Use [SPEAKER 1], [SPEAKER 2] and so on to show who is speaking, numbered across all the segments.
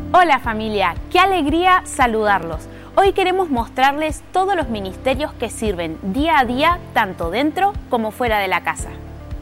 [SPEAKER 1] Hola familia, qué alegría saludarlos. Hoy queremos mostrarles todos los ministerios que sirven día a día, tanto dentro como fuera de la casa.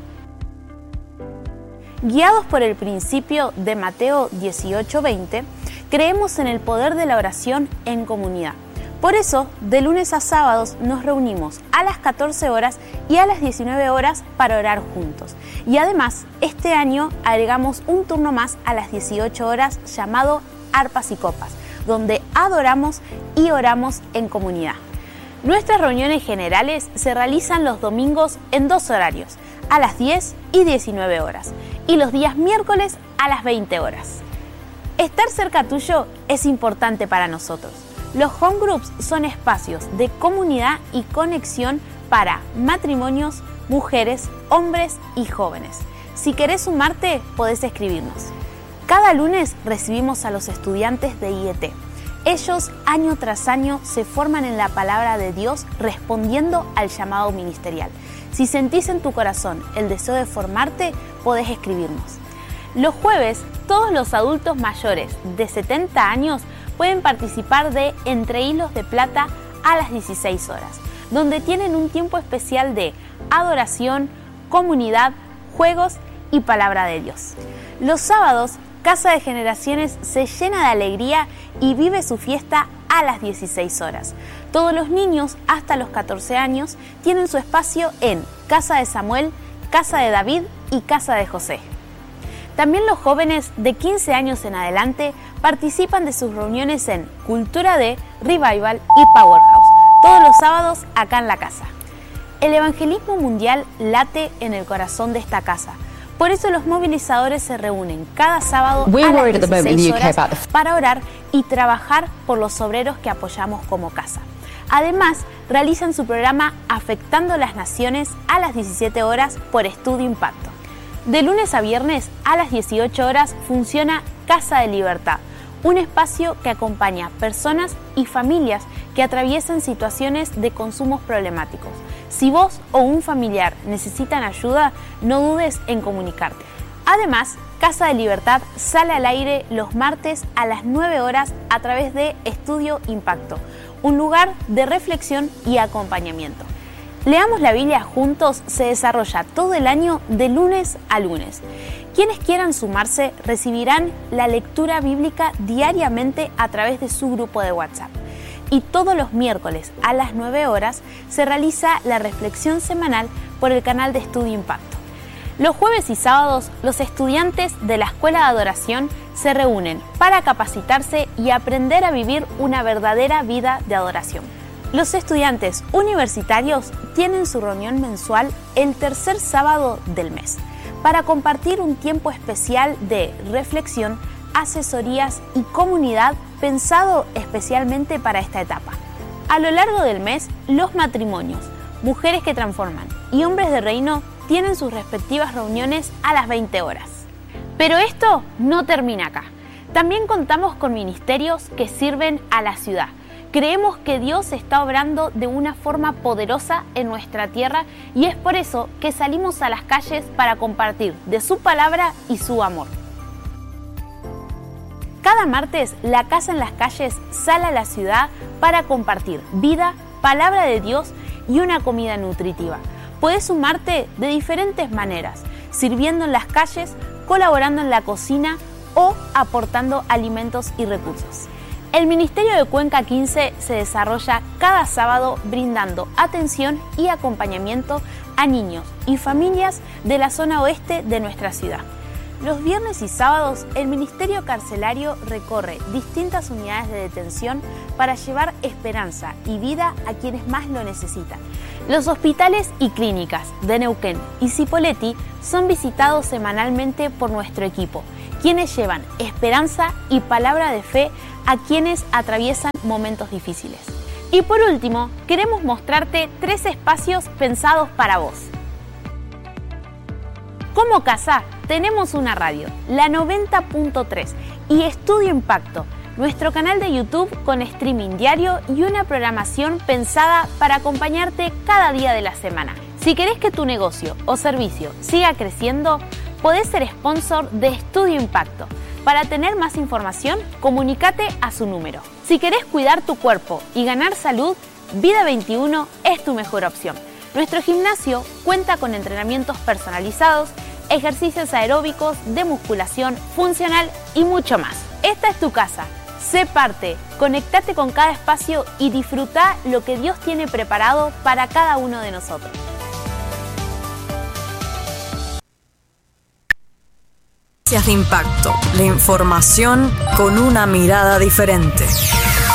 [SPEAKER 1] Guiados por el principio de Mateo 18:20, creemos en el poder de la oración en comunidad. Por eso, de lunes a sábados nos reunimos a las 14 horas y a las 19 horas para orar juntos. Y además, este año agregamos un turno más a las 18 horas llamado Arpas y Copas, donde adoramos y oramos en comunidad. Nuestras reuniones generales se realizan los domingos en dos horarios, a las 10 y 19 horas, y los días miércoles a las 20 horas. Estar cerca tuyo es importante para nosotros. Los home groups son espacios de comunidad y conexión para matrimonios, mujeres, hombres y jóvenes. Si querés sumarte, podés escribirnos. Cada lunes recibimos a los estudiantes de IET. Ellos, año tras año, se forman en la palabra de Dios respondiendo al llamado ministerial. Si sentís en tu corazón el deseo de formarte, podés escribirnos. Los jueves, todos los adultos mayores de 70 años pueden participar de Entre Hilos de Plata a las 16 horas, donde tienen un tiempo especial de adoración, comunidad, juegos y palabra de Dios. Los sábados, Casa de Generaciones se llena de alegría y vive su fiesta a las 16 horas. Todos los niños hasta los 14 años tienen su espacio en Casa de Samuel, Casa de David y Casa de José. También los jóvenes de 15 años en adelante participan de sus reuniones en Cultura D, Revival y Powerhouse, todos los sábados acá en la casa. El evangelismo mundial late en el corazón de esta casa. Por eso los movilizadores se reúnen cada sábado a las 16 horas para orar y trabajar por los obreros que apoyamos como casa. Además, realizan su programa Afectando las Naciones a las 17 horas por Estudio Impacto. De lunes a viernes a las 18 horas funciona Casa de Libertad, un espacio que acompaña personas y familias que atraviesan situaciones de consumos problemáticos. Si vos o un familiar necesitan ayuda, no dudes en comunicarte. Además, Casa de Libertad sale al aire los martes a las 9 horas a través de Estudio Impacto, un lugar de reflexión y acompañamiento. Leamos la Biblia juntos se desarrolla todo el año de lunes a lunes. Quienes quieran sumarse recibirán la lectura bíblica diariamente a través de su grupo de WhatsApp. Y todos los miércoles a las 9 horas se realiza la reflexión semanal por el canal de Estudio Impacto. Los jueves y sábados, los estudiantes de la Escuela de Adoración se reúnen para capacitarse y aprender a vivir una verdadera vida de adoración. Los estudiantes universitarios tienen su reunión mensual el tercer sábado del mes para compartir un tiempo especial de reflexión, asesorías y comunidad pensado especialmente para esta etapa. A lo largo del mes, los matrimonios, mujeres que transforman y hombres de reino tienen sus respectivas reuniones a las 20 horas. Pero esto no termina acá. También contamos con ministerios que sirven a la ciudad. Creemos que Dios está obrando de una forma poderosa en nuestra tierra y es por eso que salimos a las calles para compartir de su palabra y su amor. Cada martes, la Casa en las Calles sale a la ciudad para compartir vida, palabra de Dios y una comida nutritiva. Puedes sumarte de diferentes maneras, sirviendo en las calles, colaborando en la cocina o aportando alimentos y recursos. El Ministerio de Cuenca 15 se desarrolla cada sábado brindando atención y acompañamiento a niños y familias de la zona oeste de nuestra ciudad. Los viernes y sábados, el Ministerio Carcelario recorre distintas unidades de detención para llevar esperanza y vida a quienes más lo necesitan. Los hospitales y clínicas de Neuquén y Cipolletti son visitados semanalmente por nuestro equipo, quienes llevan esperanza y palabra de fe a quienes atraviesan momentos difíciles. Y por último, queremos mostrarte 3 espacios pensados para vos. Como casa, tenemos una radio, la 90.3, y Estudio Impacto, nuestro canal de YouTube con streaming diario y una programación pensada para acompañarte cada día de la semana. Si querés que tu negocio o servicio siga creciendo, podés ser sponsor de Estudio Impacto. Para tener más información, comunícate a su número. Si querés cuidar tu cuerpo y ganar salud, Vida 21 es tu mejor opción. Nuestro gimnasio cuenta con entrenamientos personalizados, ejercicios aeróbicos, de musculación, funcional y mucho más. Esta es tu casa. Sé parte, conectate con cada espacio y disfruta lo que Dios tiene preparado para cada uno de nosotros.
[SPEAKER 2] Noticias de impacto, la información con una mirada diferente.